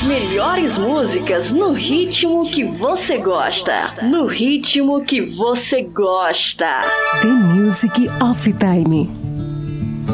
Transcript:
melhores músicas no ritmo que você gosta. No ritmo que você gosta. The Music of Time.